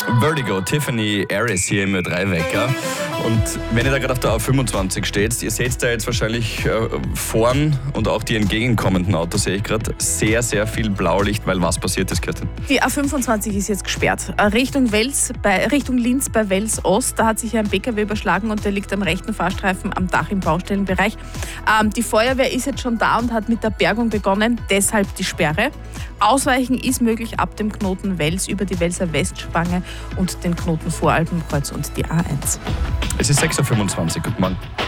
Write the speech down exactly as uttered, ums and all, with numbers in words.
Vertigo, Tiffany Harris hier im Ö drei Wecker. Und wenn ihr da gerade auf der A fünfundzwanzig steht, ihr seht da jetzt wahrscheinlich äh, vorn und auch die entgegenkommenden Autos, sehe ich gerade, sehr, sehr viel Blaulicht, weil was passiert ist, Kirsten? Die A fünfundzwanzig ist jetzt gesperrt. Richtung, Wels, bei, Richtung Linz bei Wels Ost, da hat sich ein P K W überschlagen und der liegt am rechten Fahrstreifen am Dach im Baustellenbereich. Ähm, die Feuerwehr ist jetzt schon da und hat mit der Bergung begonnen, deshalb die Sperre. Ausweichen ist möglich ab dem Knoten Wels über die Welser Westspange und den Knoten Voralpenkreuz und die A eins. Es ist sechs Uhr fünfundzwanzig. Guten Morgen.